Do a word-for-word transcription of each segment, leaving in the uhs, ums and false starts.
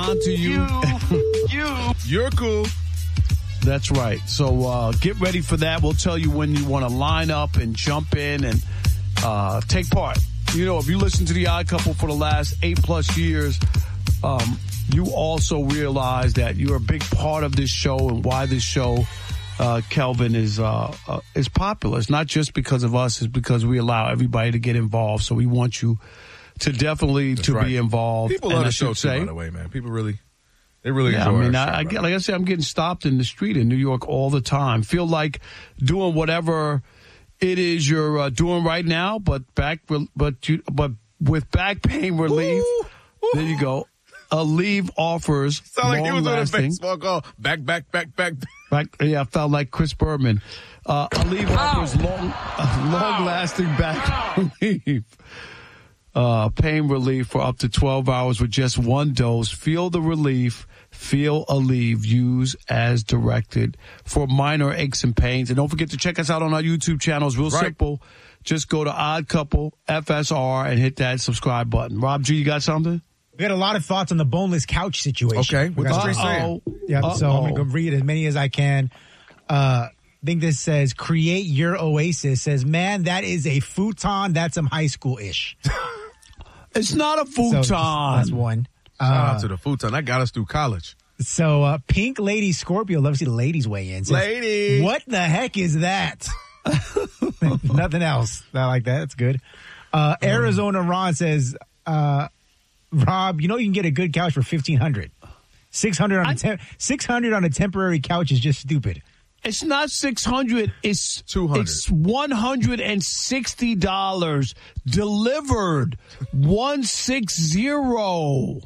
on to you. You, you. You're cool. That's right. So uh, get ready for that. We'll tell you when you want to line up and jump in and uh, take part. You know, if you listen to The Odd Couple for the last eight plus years, um, you also realize that you're a big part of this show and why this show, uh, Kelvin, is uh, uh, is popular. It's not just because of us. It's because we allow everybody to get involved. So we want you to definitely That's to right. be involved. People love and the I show, too, say, by the way, man. People really, they really yeah, enjoy I mean, our I, show, I right? get, like I said, I'm getting stopped in the street in New York all the time. Feel like doing whatever it is you're uh, doing right now, but back, but you, but with back pain relief. Ooh, ooh. There you go. Aleve offers Sound like he was on a long-lasting. baseball call. Back, back, back, back. Back, yeah, I felt like Chris Berman. Uh, Aleve offers long, uh, long-lasting back relief. Uh, pain relief for up to twelve hours with just one dose. Feel the relief. Feel Aleve. Use as directed for minor aches and pains. And don't forget to check us out on our YouTube channel. It's real Right. simple. Just go to Odd Couple F S R and hit that subscribe button. Rob G, you got something? We had a lot of thoughts on the boneless couch situation. Okay, We what's got- Dre saying? Yeah, so I'm Uh-oh. going to read as many as I can. Uh, I think this says, create your oasis. Says, man, that is a futon. That's some high school-ish. It's not a So futon. that's one. Shout Uh, out to the futon. That got us through college. so uh, Pink Lady Scorpio, love to see the ladies weigh in. Says, Lady. what the heck is that? Nothing else. Not like that. That's good. Uh, Arizona Ron says, uh, Rob, you know you can get a good couch for fifteen hundred dollars. six hundred on a tem- six hundred on a temporary couch is just stupid. It's not six hundred. It's two hundred. It's one hundred and sixty dollars delivered. One six zero.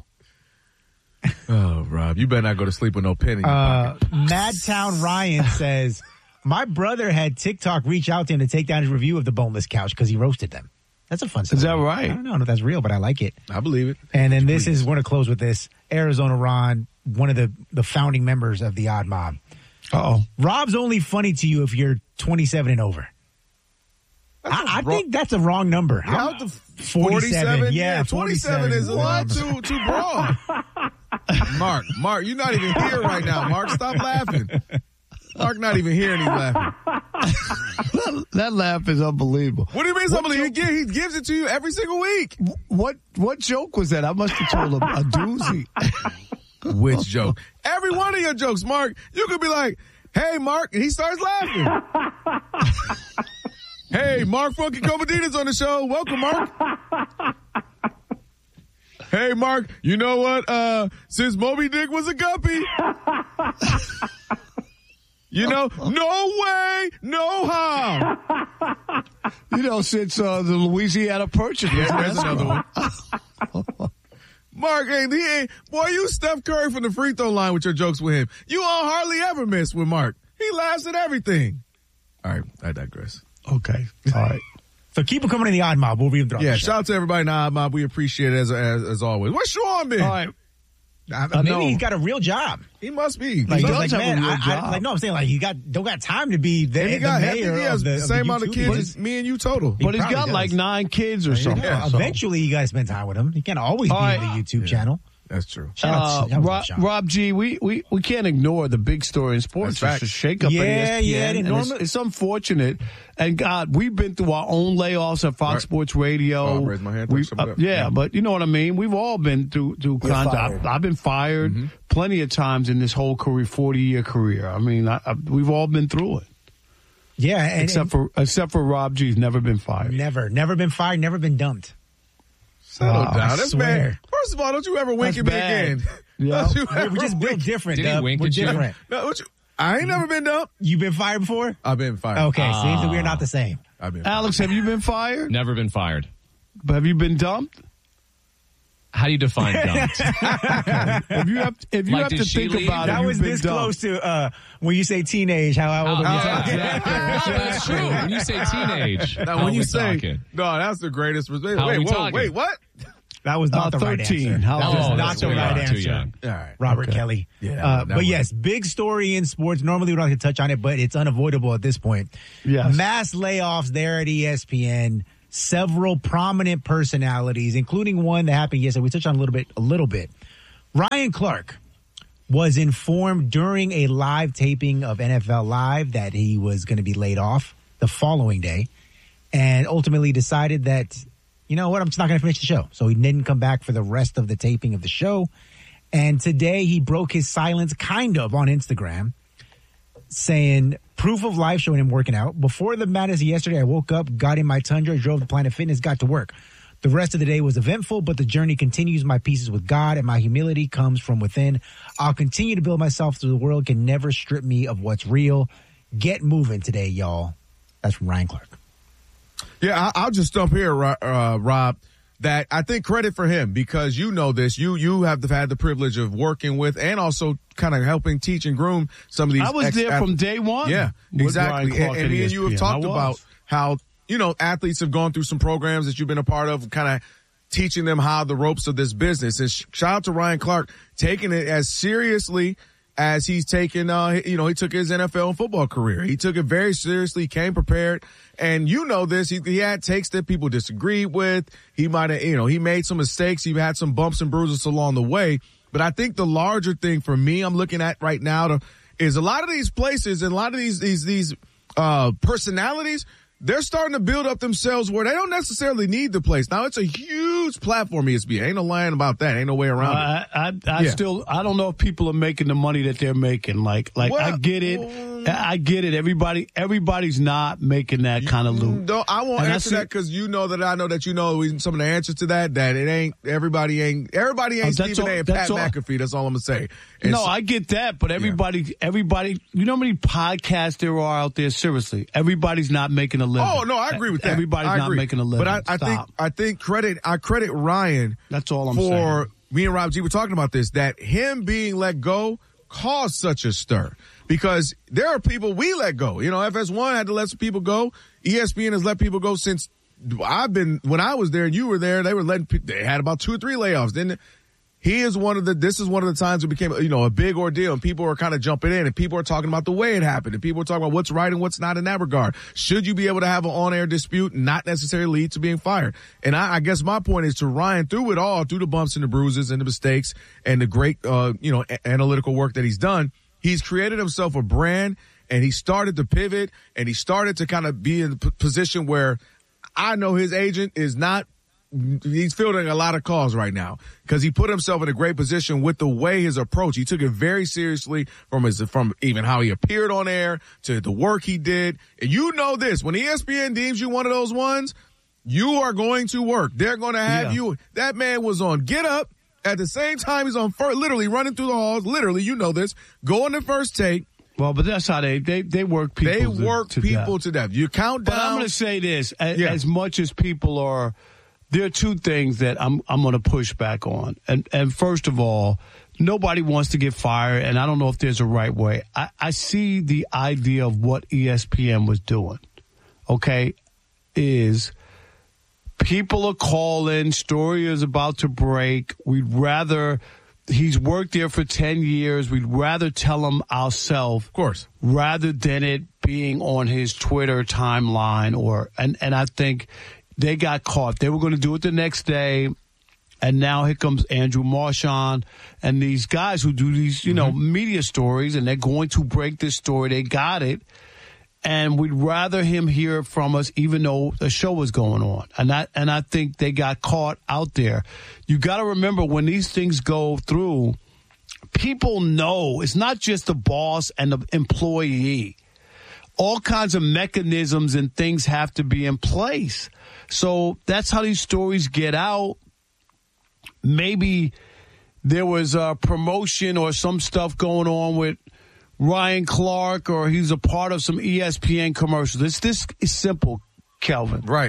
Oh, Rob, you better not go to sleep with no pen in your Uh, pocket. Madtown Ryan says, my brother had TikTok reach out to him to take down his review of the boneless couch because he roasted them. That's a fun story. Is that right? I don't know if that's real, but I like it. I believe it. And then this is, we're going to close with this. Arizona Ron, one of the, the founding members of the Odd Mob. Uh-oh. Rob's only funny to you if you're twenty-seven and over. That's I, a I wrong- think that's a wrong number. How I'm- the forty-seven. Yeah, twenty-seven is a lot too too broad. Mark, Mark, you're not even here right now. Mark, stop laughing. Mark, not even here and he's laughing. That, that laugh is unbelievable. What do you mean, somebody? He, gi- he gives it to you every single week. What what joke was that? I must have told him a doozy. Which joke? Every one of your jokes, Mark. You could be like, "Hey, Mark," and he starts laughing. Hey, Mark Funky Comedina's on the show. Welcome, Mark. Hey, Mark, you know what? Uh, since Moby Dick was a guppy, you know, no way, no how. You know, since uh, the Louisiana Purchase. Yeah, there's another one. Mark, ain't he ain't, boy, you Steph Curry from the free throw line with your jokes with him. You all hardly ever miss with Mark. He laughs at everything. All right, I digress. Okay. All right. So keep them coming in the Odd Mob. We'll read them throughout Yeah, the show. shout out to everybody in the Odd Mob. We appreciate it as, as, as always. Where's Sean been? All right. Uh, I maybe know. he's got a real job. He must be. Like, He he's does like, have a man, real I, I, job. like, no, I'm saying like you got don't got time to be the, and he the got, I mayor think he has of the, the of same the amount of YouTube kids business. as me and you total. But he's probably got does. like nine kids or You something. know, so. eventually, you got to spend time with him. You can't always All be right. on the YouTube Yeah. channel. That's true. Shout out Uh, to- shout out to Rob, Sean. Rob G, we, we, we can't ignore the big story in sports. That's It's a fact. shakeup Yeah, at E S P N. yeah, and it's, normally- it's unfortunate. And God, we've been through our own layoffs at Fox Right. Sports Radio. Oh, I'll raise my hand. We- Somebody uh, else. yeah, Yeah. but you know what I mean. We've all been through through You're contact. fired. I've, I've been fired Mm-hmm. plenty of times in this whole career, forty year career. I mean, I, I, we've all been through it. Yeah, and, Except and for except for Rob G's never been fired. never, never been fired, never been dumped. Settle Oh, down. I That's swear. bad. First of all, don't you ever wink That's at me bad. again. Yeah. Don't you We're ever just built wink. different. Did he Dub. wink We're at you? different. No, don't you, I ain't never been dumped. You've been fired before? I've been fired. Okay, see, so we're not the same. I've been fired. Alex, have you been fired? Never been fired. Have you been dumped? How do you define dumped? If you have, if you Like, have did to she think leave? about it, That you've was been this dumped. close to uh, when you say teenage. How, how old Oh, are you? yeah, exactly. No, that's true. When you say teenage, Now, how when are you we say, talking? no, that's the greatest. Wait, How are wait, we whoa, talking? wait, what? That was not Uh, the right thirteen. answer. How that old was is Oh, not that's the way right off. Too answer. young. All right. Robert Okay. Kelly. Yeah, uh, that but was- yes, big story in sports. Normally we don't like to touch on it, but it's unavoidable at this point. Yes. Mass layoffs there at E S P N. Several prominent personalities, including one that happened yesterday. We touched on a little bit, a little bit. Ryan Clark was informed during a live taping of N F L Live that he was going to be laid off the following day, and ultimately decided that, you know what, I'm just not going to finish the show. So he didn't come back for the rest of the taping of the show. And today he broke his silence kind of on Instagram, saying proof of life showing him working out. Before the madness yesterday, I woke up, got in my Tundra, drove to Planet Fitness, got to work. The rest of the day was eventful, but the journey continues. My peace is with God, and my humility comes from within. I'll continue to build myself so the world can never strip me of what's real. Get moving today, y'all. That's from Ryan Clark. Yeah, I'll just stump here, uh, Rob, that I think credit for him, because you know this. You you have had the privilege of working with and also kind of helping teach and groom some of these. I was ex- there ath- from day one. Yeah, exactly. And, and me and you have talked about how, you know, athletes have gone through some programs that you've been a part of, kind of teaching them how the ropes of this business. And sh- shout out to Ryan Clark, taking it as seriously as he's taken, uh, you know, he took his N F L and football career. He took it very seriously, he came prepared. And you know this, he, he had takes that people disagreed with. He might have, you know, he made some mistakes. He had some bumps and bruises along the way. But I think the larger thing for me, I'm looking at right now to, is a lot of these places and a lot of these, these, these, uh, personalities, they're starting to build up themselves where they don't necessarily need the place. Now, it's a huge platform, E S P N. Ain't no lying about that. Ain't no way around uh, it. I, I, I Yeah. still, I don't know if people are making the money that they're making. Like, like Well, I get it. um, I get it. Everybody, everybody's not making that kind of loot. No, I won't And I answer see- that because you know that I know that you know some of the answers to that, that it ain't, everybody ain't, everybody ain't Oh, that's Stephen all- A and Pat that's all- McAfee. That's all I'm going to say. And No, so- I get that, but everybody, everybody, you know how many podcasts there are out there? Seriously, everybody's not making a living. Oh no, I agree with that. Everybody's I not agree. making a living. But I, I think Stop. I think credit I credit Ryan. That's all I'm for saying. me and Rob G were talking about this, that him being let go caused such a stir, because there are people we let go. You know, F S one had to let some people go. E S P N has let people go since I've been, when I was there and you were there, they were letting, they had about two or three layoffs. Then he is one of the, this is one of the times it became, you know, a big ordeal, and people are kind of jumping in, and people are talking about the way it happened, and people are talking about what's right and what's not in that regard. Should you be able to have an on-air dispute and not necessarily lead to being fired? And I, I guess my point is to Ryan, through it all, through the bumps and the bruises and the mistakes and the great, uh, you know, a- analytical work that he's done, he's created himself a brand, and he started to pivot, and he started to kind of be in the p- position where I know his agent is not, he's fielding a lot of calls right now because he put himself in a great position with the way his approach. He took it very seriously from his, from even how he appeared on air to the work he did. And you know this, when E S P N deems you one of those ones, you are going to work. They're going to have Yeah. you. That man was on Get Up at the same time he's on first, literally running through the halls. Literally, you know this, go on the first take. Well, but that's how they, they, they work people They to, work to people death. to death. You count But down. I'm going to say this, as, Yeah. as much as people are, there are two things that I'm I'm going to push back on. And and first of all, nobody wants to get fired, and I don't know if there's a right way. I, I see the idea of what E S P N was doing, okay, is people are calling, story is about to break. We'd rather, he's worked there for ten years, we'd rather tell him ourselves. Of course. Rather than it being on his Twitter timeline or, and, and I think they got caught. They were going to do it the next day. And now here comes Andrew Marchand and these guys who do these, you know, Mm-hmm. media stories, and they're going to break this story. They got it. And we'd rather him hear it from us, even though the show was going on. And I, and I think they got caught out there. You got to remember, when these things go through, people know it's not just the boss and the employee. All kinds of mechanisms and things have to be in place. So that's how these stories get out. Maybe there was a promotion or some stuff going on with Ryan Clark, or he's a part of some E S P N commercials. It's this is simple, Kelvin. Right.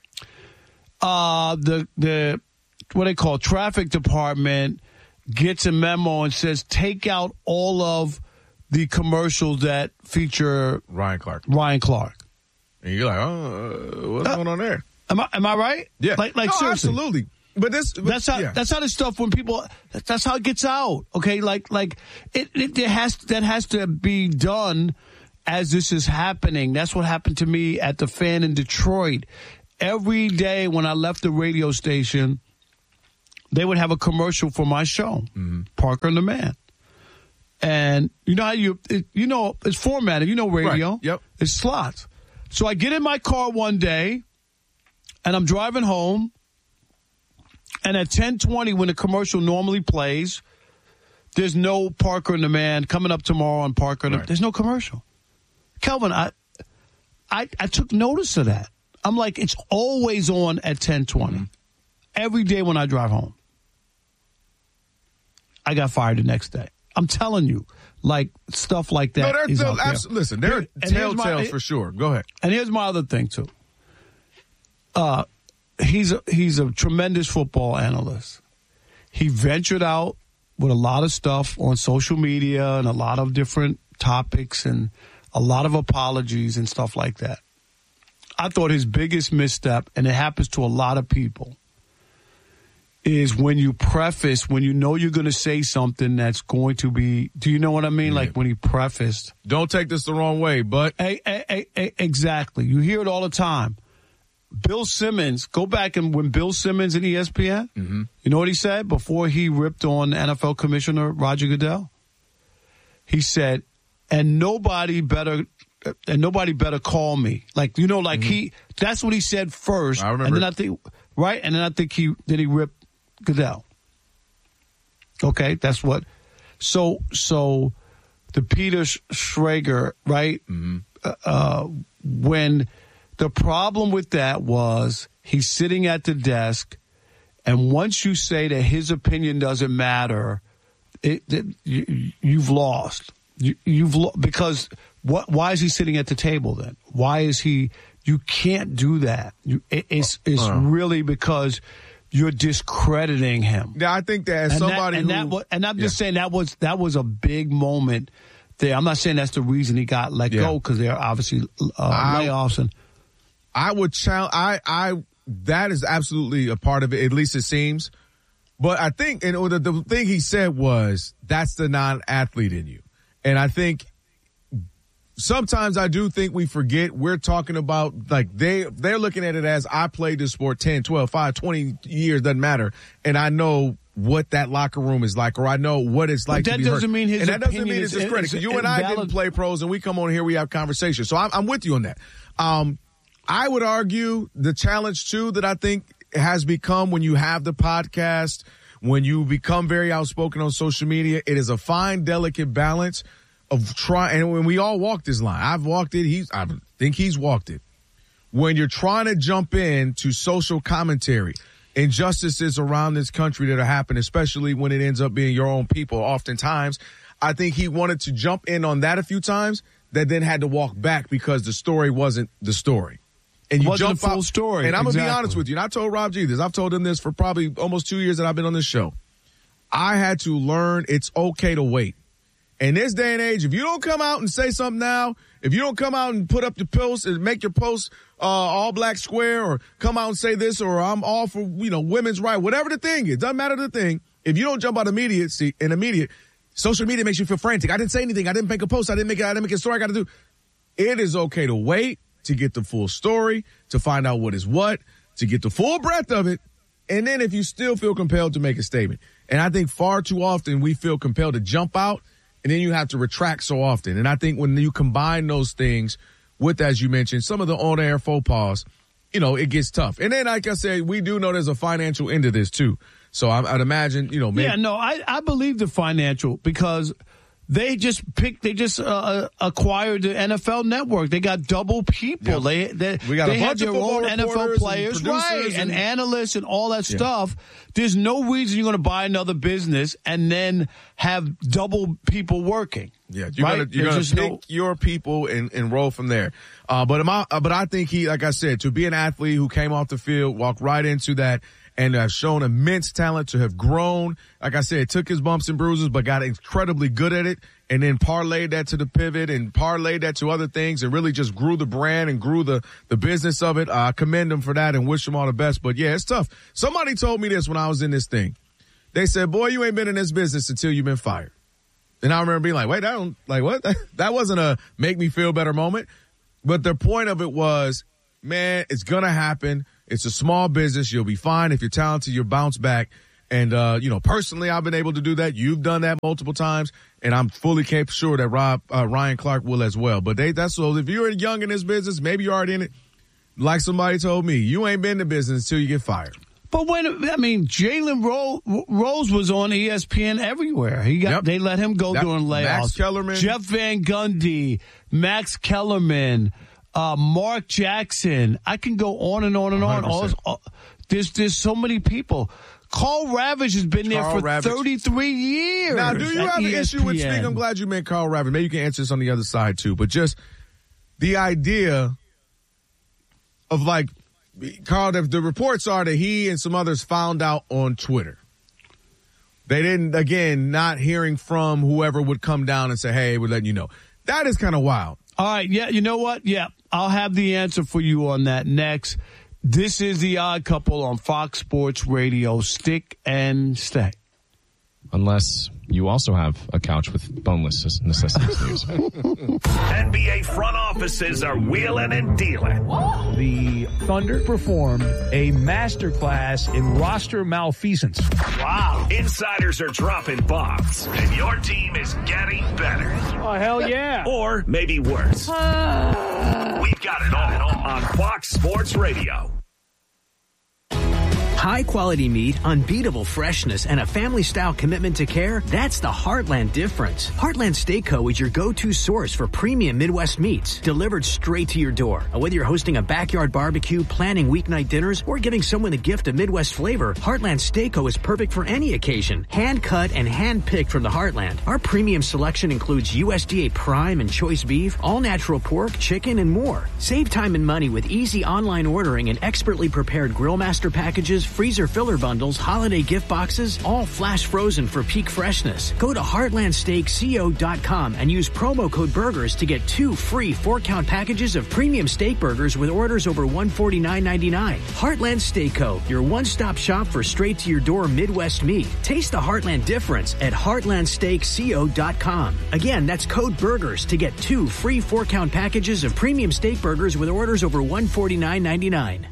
Uh, the, the, what they call traffic department gets a memo and says, take out all of the commercials that feature Ryan Clark. Ryan Clark. And you're like, oh, uh, what's Uh, going on there? Am I, am I right? Yeah. Like, like no, seriously. absolutely. But this, but, That's how. yeah. That's how this stuff. When people, that's how it gets out. Okay, like like it, it, it has that has to be done as this is happening. That's what happened to me at the Fan in Detroit. Every day when I left the radio station, they would have a commercial for my show, mm-hmm. Parker and the Man. And you know how you, it, you know, it's formatted, you know, radio. Right. Yep. It's slots. So I get in my car one day and I'm driving home. And at ten twenty, when the commercial normally plays, there's no Parker and the Man coming up tomorrow on Parker. Right. There's no commercial. Kelvin, I, I, I took notice of that. I'm like, it's always on at ten twenty. Mm-hmm. Every day when I drive home. I got fired the next day. I'm telling you, like, stuff like that. No, they're, is they're out there. absolutely, listen, there are telltales for sure. Go ahead. And here's my other thing, too. Uh, he's a, he's a tremendous football analyst. He ventured out with a lot of stuff on social media and a lot of different topics and a lot of apologies and stuff like that. I thought his biggest misstep, and it happens to a lot of people, is when you preface, when you know you're going to say something that's going to be, do you know what I mean? Yeah. Like when he prefaced. Don't take this the wrong way, but. A, a, a, a, exactly. You hear it all the time. Bill Simmons, go back and when Bill Simmons in E S P N, mm-hmm. you know what he said before he ripped on N F L Commissioner Roger Goodell? He said, and nobody better, and nobody better call me. Like, you know, like mm-hmm. he, that's what he said first. I remember. And then I think, right? And then I think he, then he ripped Goodell. Okay, that's what. So, so the Peter Schrager, right? Mm-hmm. Uh, when the problem with that was he's sitting at the desk, and once you say that his opinion doesn't matter, it, it you, you've lost. You, you've lo- because what? Why is he sitting at the table then? Why is he? You can't do that. You, it, it's it's uh, really because you're discrediting him. Yeah, I think that as and somebody that, and, who, that was, and I'm just yeah. saying that was that was a big moment there. I'm not saying that's the reason he got let yeah. go, because there are obviously uh, I, layoffs. And I would challenge. I I that is absolutely a part of it. At least it seems. But I think, and the, the thing he said was, that's the non-athlete in you, and I think. Sometimes I do think we forget we're talking about, like, they, they're looking at it as I played this sport ten, twelve, five, twenty years, doesn't matter. And I know what that locker room is like, or I know what it's like but to be that doesn't hurt. mean his and that doesn't mean opinion it's is- discredit. is- Because you is and I valid. didn't play pros, and we come on here, we have conversations. So I'm, I'm with you on that. Um, I would argue the challenge, too, that I think has become when you have the podcast, when you become very outspoken on social media, it is a fine, delicate balance of trying, and when we all walk this line, I've walked it, he's, I think he's walked it. When you're trying to jump in to social commentary, injustices around this country that are happening, especially when it ends up being your own people, oftentimes, I think he wanted to jump in on that a few times, that then had to walk back because the story wasn't the story. And you Wasn't jump the full out, story. And I'm Exactly. gonna be honest with you, and I told Rob G this, I've told him this for probably almost two years that I've been on this show. I had to learn it's okay to wait. In this day and age, if you don't come out and say something now, if you don't come out and put up your post and make your post uh, all black square, or come out and say this, or I'm all for, you know, women's right, whatever the thing is, doesn't matter the thing. If you don't jump out immediacy and immediate, social media makes you feel frantic. I didn't say anything. I didn't make a post. I didn't make it. I didn't make a story. I got to do. It is okay to wait, to get the full story, to find out what is what, to get the full breadth of it. And then if you still feel compelled to make a statement. And I think far too often we feel compelled to jump out, and then you have to retract so often. And I think when you combine those things with, as you mentioned, some of the on-air faux pas, you know, it gets tough. And then, like I said, we do know there's a financial end to this, too. So I, I'd imagine, you know, maybe. yeah, no, I, I believe the financial, because they just picked, they just uh, acquired the N F L Network. They got double people. They, they We got a they bunch have of their football own N F L reporters and players, right, producers and, and- analysts and all that Yeah. stuff. There's no reason you're going to buy another business and then have double people working. Yeah, you're right? gonna you're There's gonna just pick no- your people and, and roll from there. Uh, but am I, uh, but I think he, like I said, to be an athlete who came off the field, walked right into that, and has shown immense talent, to have grown. Like I said, took his bumps and bruises, but got incredibly good at it, and then parlayed that to the pivot and parlayed that to other things, and really just grew the brand and grew the the business of it. I commend him for that and wish him all the best. But yeah, it's tough. Somebody told me this when I was in this thing. They said, "Boy, you ain't been in this business until you've been fired." And I remember being like, wait, that don't, like what? That wasn't a make me feel better moment. But the point of it was, man, it's going to happen. It's a small business. You'll be fine. If you're talented, you'll bounce back. And, uh, you know, personally, I've been able to do that. You've done that multiple times, and I'm fully capable, sure that Rob, uh, Ryan Clark will as well. But they, that's so if you're young in this business, maybe you're already in it. Like somebody told me, you ain't been in the business until you get fired. But when, I mean, Jalen Rose, Rose was on E S P N everywhere. He got, Yep. they let him go That- during layoffs. Max Kellerman. Jeff Van Gundy, Max Kellerman, uh, Mark Jackson. I can go on and on and on. All, all, there's, there's so many people. Carl Ravage has been Carl there for Ravage. thirty-three years. Now, do you at have an E S P N. issue with speaking? I'm glad you meant Carl Ravage. Maybe you can answer this on the other side, too. But just the idea of, like, Carl, the, the reports are that he and some others found out on Twitter. They didn't, again, not hearing from whoever would come down and say, hey, we're letting you know. That is kind of wild. All right, yeah, you know what? Yeah, I'll have the answer for you on that next. This is The Odd Couple on Fox Sports Radio. Stick and stay. Unless you also have a couch with boneless necessities. N B A front offices are wheeling and dealing. The Thunder performed a masterclass in roster malfeasance. Wow. Insiders are dropping bombs, and your team is getting better. Oh, hell yeah. Or maybe worse. We've got it all on Fox Sports Radio. High-quality meat, unbeatable freshness, and a family-style commitment to care, that's the Heartland difference. Heartland Steakco is your go-to source for premium Midwest meats, delivered straight to your door. Whether you're hosting a backyard barbecue, planning weeknight dinners, or giving someone a gift of Midwest flavor, Heartland Steakco is perfect for any occasion. Hand-cut and hand-picked from the Heartland. Our premium selection includes U S D A prime and choice beef, all-natural pork, chicken, and more. Save time and money with easy online ordering and expertly prepared Grill Master packages, freezer filler bundles, holiday gift boxes, all flash frozen for peak freshness. Go to heartland steak co dot com and use promo code BURGERS to get two free four-count packages of premium steak burgers with orders over one hundred forty-nine ninety-nine. Heartland Steakco, your one-stop shop for straight-to-your-door Midwest meat. Taste the Heartland difference at heartland steak co dot com. Again, that's code BURGERS to get two free four-count packages of premium steak burgers with orders over one hundred forty-nine ninety-nine.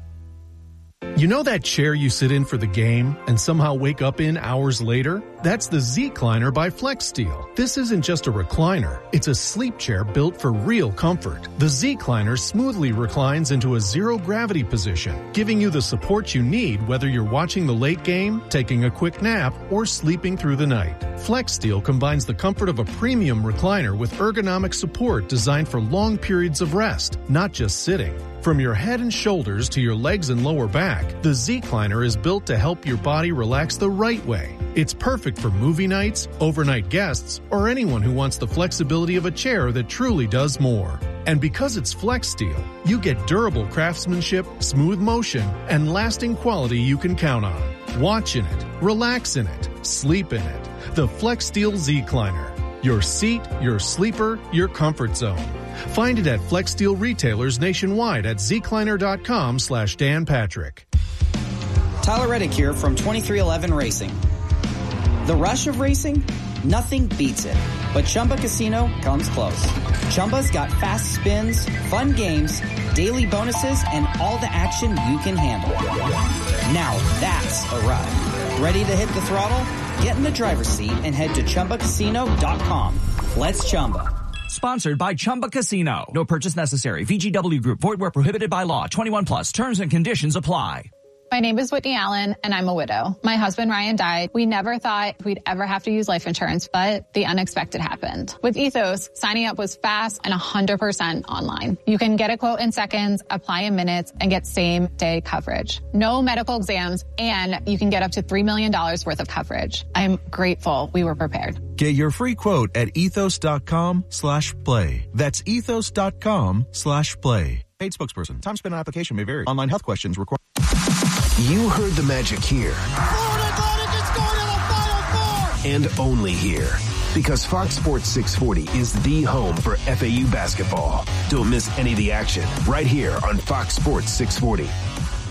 You know that chair you sit in for the game and somehow wake up in hours later? That's the Z-Cliner by FlexSteel. This isn't just a recliner. It's a sleep chair built for real comfort. The Z-Cliner smoothly reclines into a zero-gravity position, giving you the support you need whether you're watching the late game, taking a quick nap, or sleeping through the night. FlexSteel combines the comfort of a premium recliner with ergonomic support designed for long periods of rest, not just sitting. From your head and shoulders to your legs and lower back, the Z-Cliner is built to help your body relax the right way. It's perfect for movie nights, overnight guests, or anyone who wants the flexibility of a chair that truly does more. And because it's FlexSteel, you get durable craftsmanship, smooth motion, and lasting quality you can count on. Watch in it, relax in it, sleep in it. The FlexSteel Z-Cliner. Your seat, your sleeper, your comfort zone. Find it at FlexSteel retailers nationwide at zcliner.com slash Dan Patrick. Tyler Reddick here from twenty-three eleven Racing. The rush of racing? Nothing beats it. But Chumba Casino comes close. Chumba's got fast spins, fun games, daily bonuses, and all the action you can handle. Now that's a ride. Ready to hit the throttle? Get in the driver's seat and head to chumba casino dot com. Let's Chumba. Sponsored by Chumba Casino. No purchase necessary. V G W Group. Void where prohibited by law. twenty-one plus. Terms and conditions apply. My name is Whitney Allen, and I'm a widow. My husband, Ryan, died. We never thought we'd ever have to use life insurance, but the unexpected happened. With Ethos, signing up was fast and one hundred percent online. You can get a quote in seconds, apply in minutes, and get same-day coverage. No medical exams, and you can get up to three million dollars worth of coverage. I'm grateful we were prepared. Get your free quote at ethos.com slash play. That's ethos.com slash play. Paid spokesperson. Time spent on application may vary. Online health questions require. You heard the magic here. And only here. Because Fox Sports six forty is the home for F A U basketball. Don't miss any of the action right here on Fox Sports six forty.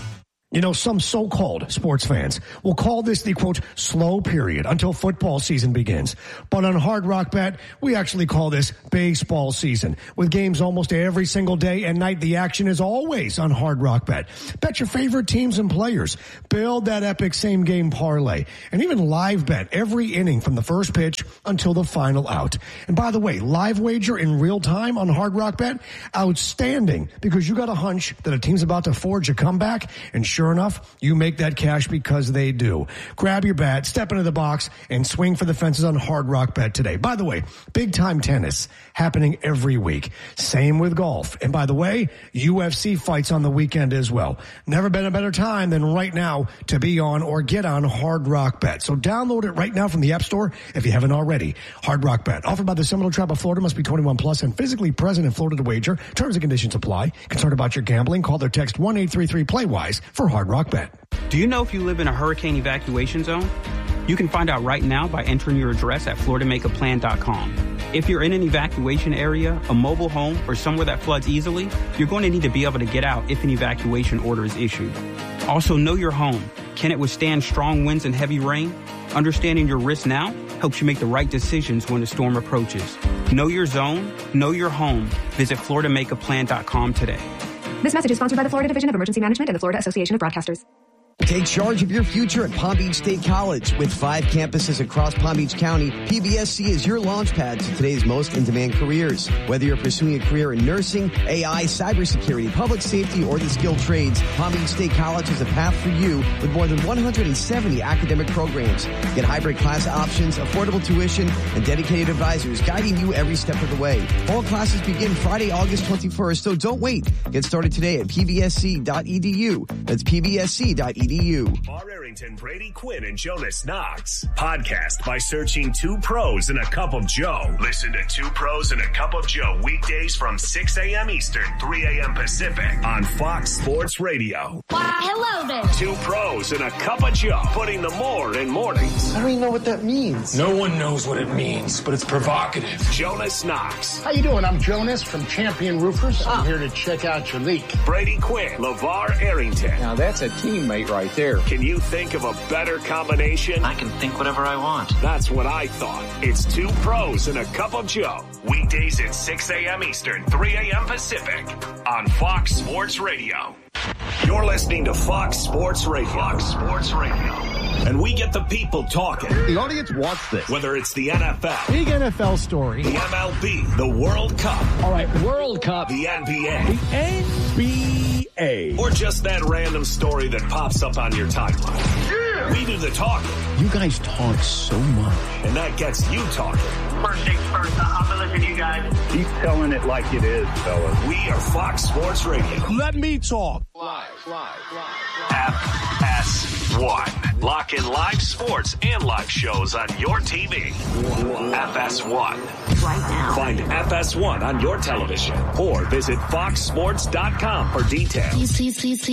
You know, some so-called sports fans will call this the, quote, slow period until football season begins. But on Hard Rock Bet, we actually call this baseball season. With games almost every single day and night, the action is always on Hard Rock Bet. Bet your favorite teams and players. Build that epic same-game parlay. And even live bet every inning from the first pitch until the final out. And by the way, live wager in real time on Hard Rock Bet, outstanding, because you got a hunch that a team's about to forge a comeback, and sure Sure enough, you make that cash because they do. Grab your bat, step into the box, and swing for the fences on Hard Rock Bet today. By the way, big time tennis happening every week. Same with golf. And by the way, U F C fights on the weekend as well. Never been a better time than right now to be on or get on Hard Rock Bet. So download it right now from the App Store if you haven't already. Hard Rock Bet, offered by the Seminole Tribe of Florida, must be twenty-one plus and physically present in Florida to wager. Terms and conditions apply. Concerned about your gambling? Call or text one eight three three play wise for Hard Rock Bet. Do you know if you live in a hurricane evacuation zone? You can find out right now by entering your address at florida make a plan dot com. If you're in an evacuation area, a mobile home, or somewhere that floods easily, you're going to need to be able to get out if an evacuation order is issued. Also, know your home. Can it withstand strong winds and heavy rain? Understanding your risk now helps you make the right decisions when a storm approaches. Know your zone, know your home. Visit florida make a plan dot com today. This message is sponsored by the Florida Division of Emergency Management and the Florida Association of Broadcasters. Take charge of your future at Palm Beach State College. With five campuses across Palm Beach County, P B S C is your launchpad to today's most in-demand careers. Whether you're pursuing a career in nursing, A I, cybersecurity, public safety, or the skilled trades, Palm Beach State College is a path for you with more than one hundred seventy academic programs. Get hybrid class options, affordable tuition, and dedicated advisors guiding you every step of the way. All classes begin Friday, August twenty-first, so don't wait. Get started today at p b s c dot e d u. That's p b s c dot e d u. LeVar Arrington, Brady Quinn, and Jonas Knox. Podcast by searching Two Pros and a Cup of Joe. Listen to Two Pros and a Cup of Joe weekdays from six a.m. Eastern, three a.m. Pacific on Fox Sports Radio. Wow, hello there. Two Pros and a Cup of Joe, putting the more in mornings. I don't even know what that means. No one knows what it means, but it's provocative. Jonas Knox. How you doing? I'm Jonas from Champion Roofers. I'm here to check out your leak. Brady Quinn, LeVar Arrington. Now that's a teammate right there. Can you think of a better combination? I can think whatever I want. That's what I thought. It's Two Pros and a Cup of Joe. Weekdays at six a.m. Eastern, three a.m. Pacific on Fox Sports Radio. You're listening to Fox Sports Radio. Fox Sports Radio. And we get the people talking. The audience wants this. Whether it's the N F L. Big N F L story. The M L B. The World Cup. All right, World Cup. The N B A. The N B A. Or just that random story that pops up on your timeline. Yeah. We do the talking. You guys talk so much. And that gets you talking. First things first, I'm going to listen to you guys. Keep telling it like it is, fellas. We are Fox Sports Radio. Let me talk. Live, live, live, live. F S one. Lock in live sports and live shows on your T V. F S one. Right now. Find F S one on your television or visit fox sports dot com for details. Please, please, please, please.